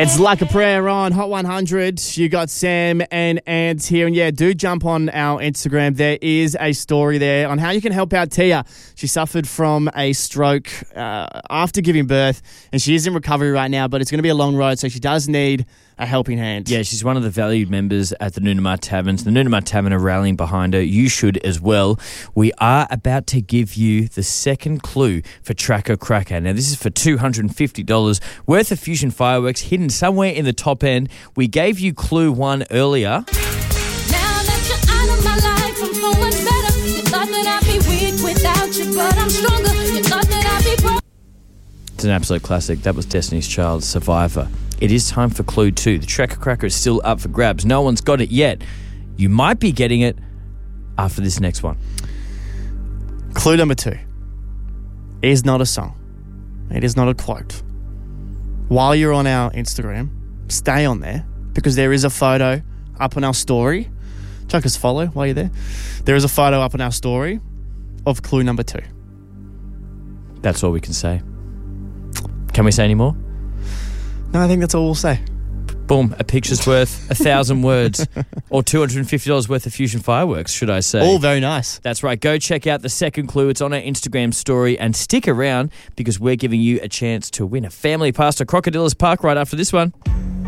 It's Like a Prayer on Hot 100. You got Sam and Ant here. And yeah, do jump on our Instagram. There is a story there on how you can help out Tia. She suffered from a stroke after giving birth, and she is in recovery right now, but it's going to be a long road, so she does need a helping hand. Yeah, she's one of the valued members at the Noonamah Taverns. The Noonamah Tavern are rallying behind her. You should as well. We are about to give you the second clue for Tracker Cracker. Now, this is for $250 worth of Fusion fireworks hidden somewhere in the top end. We gave you clue 1 earlier. Now that you're out of my life, I'm so much better. You thought that I'd be weak without you, but I'm stronger. You thought that I'd be broke. It's an absolute classic. That was Destiny's Child, Survivor. It is time for clue 2. The Tracker Cracker is still up for grabs. No one's got it yet. You might be getting it after this next one. Clue number 2 is not a song. It is not a quote. While you're on our Instagram, stay on there because there is a photo up on our story. Chuck us follow while you're there. There is a photo up on our story of clue number 2. That's all we can say. Can we say any more? No, I think that's all we'll say. Boom, a picture's worth 1,000 words. Or $250 worth of Fusion fireworks, should I say. All very nice. That's right. Go check out the second clue. It's on our Instagram story. And stick around because we're giving you a chance to win a family pass to Crocodilos Park right after this one.